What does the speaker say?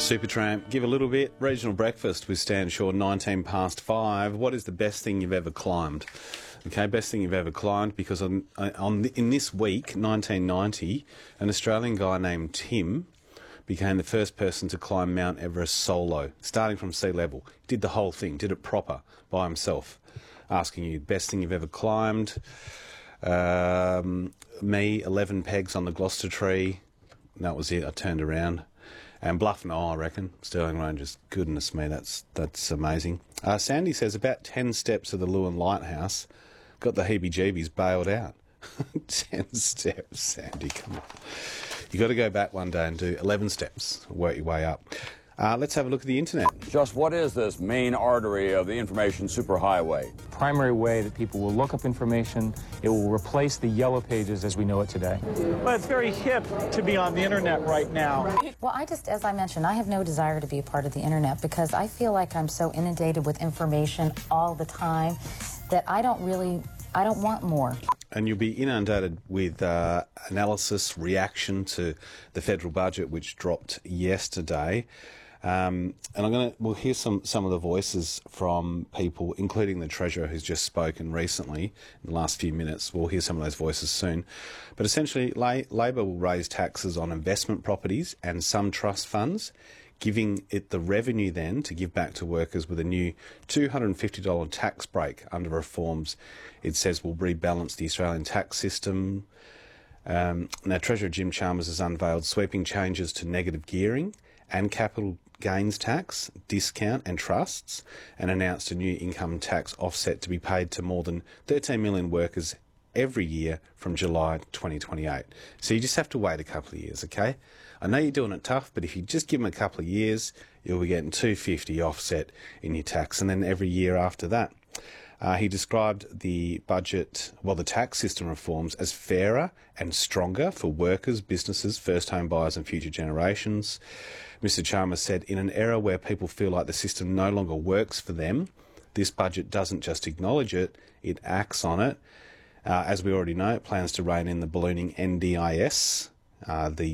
Supertramp, give a little bit. Regional breakfast with Stan Shaw, 19 past 5. What is the best thing you've ever climbed? Okay, best thing you've ever climbed, because in this week, 1990, an Australian guy named Tim became the first person to climb Mount Everest solo, starting from sea level. He did the whole thing, did it proper, by himself. Asking you, best thing you've ever climbed. Me, 11 pegs on the Gloucester tree. That was it, I turned around. And Bluff Knoll, I reckon. Stirling Ranges, goodness me, that's amazing. Sandy says about 10 steps of the Lewin Lighthouse. Got the heebie-jeebies, bailed out. 10 steps, Sandy, come on. You've got to go back one day and do 11 steps, work your way up. Let's have a look at the internet. Just what is this main artery of the information superhighway? Primary way that people will look up information. It will replace the yellow pages as we know it today. Well, it's very hip to be on the internet right now. Well, as I mentioned, I have no desire to be a part of the internet because I feel like I'm so inundated with information all the time that I don't want more. And you'll be inundated with analysis, reaction to the federal budget, which dropped yesterday. And we'll hear some of the voices from people, including the Treasurer who's just spoken recently in the last few minutes. We'll hear some of those voices soon. But essentially, Labor will raise taxes on investment properties and some trust funds, giving it the revenue then to give back to workers with a new $250 tax break under reforms. It says will rebalance the Australian tax system. Now, Treasurer Jim Chalmers has unveiled sweeping changes to negative gearing and capital gains tax, discount and trusts, and announced a new income tax offset to be paid to more than 13 million workers every year from July 2028. So you just have to wait a couple of years, okay? I know you're doing it tough, but if you just give them a couple of years, you'll be getting $250 offset in your tax, and then every year after that. He described the tax system reforms as fairer and stronger for workers, businesses, first home buyers and future generations. Mr Chalmers said, in an era where people feel like the system no longer works for them, this budget doesn't just acknowledge it, it acts on it. As we already know, it plans to rein in the ballooning NDIS, the